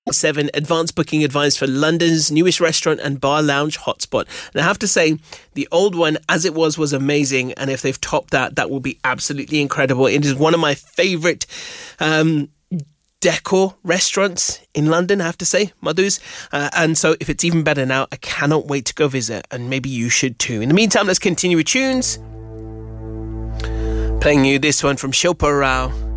7 advanced booking advice for London's newest restaurant and bar lounge hotspot. And I have to say, the old one, as it was amazing. And if they've topped that, that will be absolutely incredible. It is one of my favourite decor restaurants in London, I have to say, Madhu's. And so if it's even better now, I cannot wait to go visit. And maybe you should too. In the meantime, let's continue with tunes. Playing you this one from Shilpa Rao.